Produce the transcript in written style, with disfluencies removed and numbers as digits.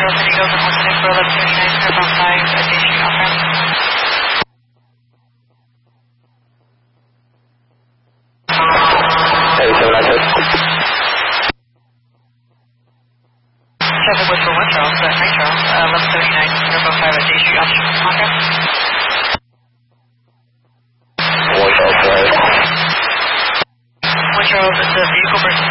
Charles City Eagles and listening for 1139, airbound 5 at J Street on ramp. Traffic was for 1 Charles, 9 Charles, 1139, airbound 5 at J Street on ramp. 1 Charles, 1 Charles, it's a vehicle versus